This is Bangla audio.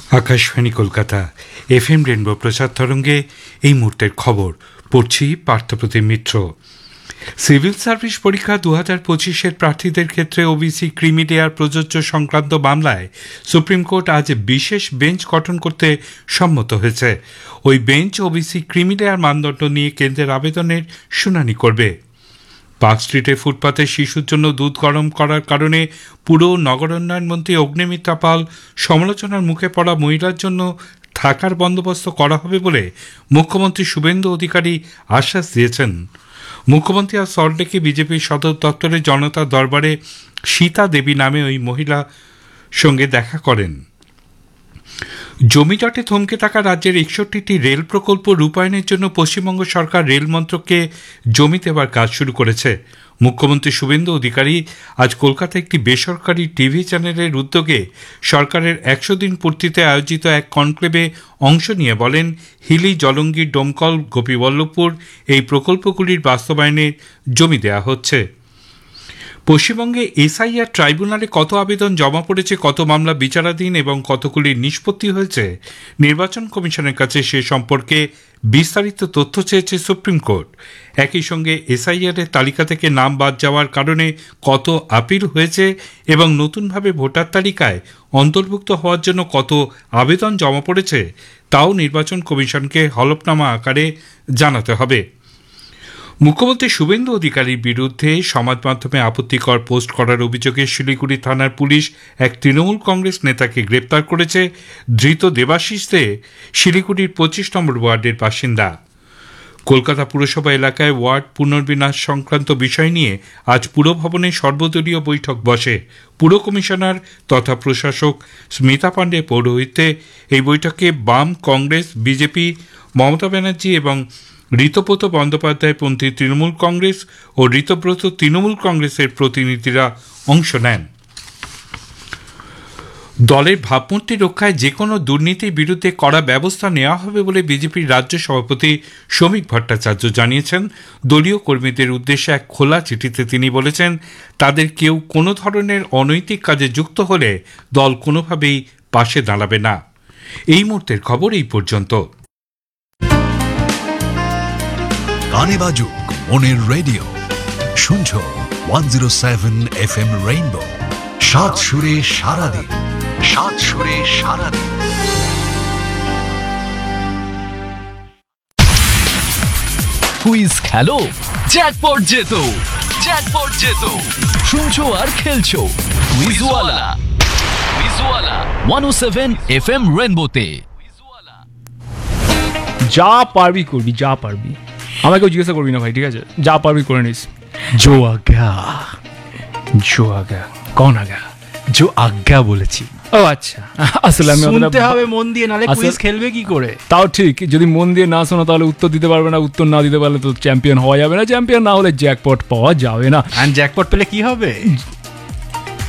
আকাশবাণী কলকাতা FM রেনবো প্রচার তরঙ্গে এই মুহূর্তের খবর পড়ছি পার্থপ্রতিম মিত্র। সিভিল সার্ভিস পরীক্ষা 2025-এর প্রার্থীদের ক্ষেত্রে ওবিসি ক্রিমি লেয়ার প্রযোজ্য সংক্রান্ত মামলায় সুপ্রিম কোর্ট আজ বিশেষ বেঞ্চ গঠন করতে সম্মত হয়েছে। ওই বেঞ্চ ওবিসি ক্রিমি লেয়ার মানদণ্ড নিয়ে কেন্দ্রের আবেদনের শুনানি করবে। পার্ক স্ট্রিটে ফুটপাতে শিশুর জন্য দুধ গরম করার কারণে পুরো নগরোন্নয়ন মন্ত্রী অগ্নিমিত্রা পাল সমালোচনার মুখে পড়া মহিলার জন্য থাকার বন্দোবস্ত করা হবে বলে মুখ্যমন্ত্রী শুভেন্দু অধিকারী আশ্বাস দিয়েছেন। মুখ্যমন্ত্রী আজ সল্টলেকে বিজেপির সদর দপ্তরে জনতা দরবারে সীতা দেবী নামে ওই মহিলার সঙ্গে দেখা করেন। জমিজটে থমকে থাকা রাজ্যের 61টি রেল প্রকল্প রূপায়ণের জন্য পশ্চিমবঙ্গ সরকার রেল মন্ত্রককে জমি দেওয়ার কাজ শুরু করেছে। মুখ্যমন্ত্রী শুভেন্দু অধিকারী আজ কলকাতায় একটি বেসরকারি টিভি চ্যানেলের উদ্যোগে সরকারের 100 দিন পূর্তিতে আয়োজিত এক কনক্লেভে অংশ নিয়ে বলেন, হিলি, জলঙ্গি, ডোমকল, গোপীবল্লভপুর এই প্রকল্পগুলির বাস্তবায়নে জমি দেওয়া হচ্ছে। পশ্চিমবঙ্গে এসআইআর ট্রাইব্যুনালে কত আবেদন জমা পড়েছে, কত মামলা বিচারাধীন এবং কতগুলির নিষ্পত্তি হয়েছে, নির্বাচন কমিশনের কাছে সে সম্পর্কে বিস্তারিত তথ্য চেয়েছে সুপ্রিম কোর্ট। একই সঙ্গে এসআইআর-এর তালিকা থেকে নাম বাদ যাওয়ার কারণে কত আপিল হয়েছে এবং নতুনভাবে ভোটার তালিকায় অন্তর্ভুক্ত হওয়ার জন্য কত আবেদন জমা পড়েছে তাও নির্বাচন কমিশনকে হলফনামা আকারে জানাতে হবে। মুখ্যমন্ত্রী শুভেন্দু অধিকারীর বিরুদ্ধে সমাজ মাধ্যমে আপত্তিকর পোস্ট করার অভিযোগে শিলিগুড়ি থানার পুলিশ এক তৃণমূল কংগ্রেস নেতাকে গ্রেপ্তার করেছে। ধৃত দেবাশিস দে শিলিগুড়ির 25 নম্বর ওয়ার্ডের বাসিন্দা। কলকাতা পুরসভা এলাকায় ওয়ার্ড পুনর্বিন্যাস সংক্রান্ত বিষয় নিয়ে আজ পুরভবনে সর্বদলীয় বৈঠক বসে। পুর কমিশনার তথা প্রশাসক স্মিতা পাণ্ডে পৌরোহিত্যে এই বৈঠকে বাম, কংগ্রেস, বিজেপি, মমতা ব্যানার্জি এবং ঋতব্রত বন্দ্যোপাধ্যায় পন্থী তৃণমূল কংগ্রেস ও ঋতব্রত তৃণমূল কংগ্রেসের প্রতিনিধিরা অংশ নেন। দলের ভাবমূর্তি রক্ষায় যে কোনো দুর্নীতির বিরুদ্ধে কড়া ব্যবস্থা নেওয়া হবে বলে বিজেপির রাজ্য সভাপতি শ্রমিক ভট্টাচার্য জানিয়েছেন। দলীয় কর্মীদের উদ্দেশ্যে এক খোলা চিঠিতে তিনি বলেছেন, তাদের কেউ কোনো ধরনের অনৈতিক কাজে যুক্ত হলে দল কোনোভাবেই পাশে দাঁড়াবে না। এই মুহূর্তের খবর এই পর্যন্ত। গানে বাজুক মনের রেডিও, শুনছো 107 FM রেইনবো। সাত সুরে সারাদিন, সাত সুরে সারাদিন। কুইজ খেলো, জ্যাকপট জেতো, জ্যাকপট জেতো। শুনছো আর খেলছো কুইজওয়ালা, কুইজওয়ালা 107 FM রেইনবোতে। যা পারবি করবি, যা পারবি, আমাকেও জিজ্ঞাসা করবি না ভাই, ঠিক আছে? যা পারবি করে নিস। জো আজ্ঞা, জো আজ্ঞা, কোন আজ্ঞা? জো আজ্ঞা বলেছি। ও আচ্ছা, আসলে আমি শুনতে হবে মন দিয়ে, নালে কুইজ খেলবে কি করে? তাও ঠিক, যদি মন দিয়ে না শোনো তাহলে উত্তর দিতে পারবে না, উত্তর না দিতে পারলে তো চ্যাম্পিয়ন হওয়া যাবে না, চ্যাম্পিয়ন না হলে জ্যাকপট পাওয়া যাবে না। আর জ্যাকপট পেলে কি হবে?